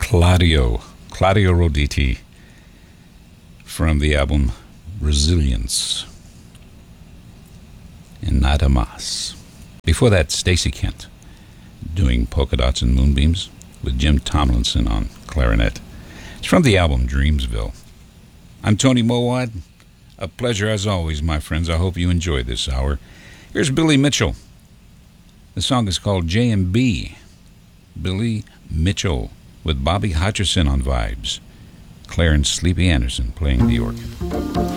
Claudio Roditi from the album Resilience and Nada Mas. Before that, Stacey Kent doing Polka Dots and Moonbeams with Jim Tomlinson on clarinet. It's from the album Dreamsville. I'm Tony Mowat. A pleasure as always, my friends. I hope you enjoyed this hour. Here's Billy Mitchell. The song is called J&B. Billy Mitchell with Bobby Hutcherson on vibes. Clarence Sleepy Anderson playing the organ.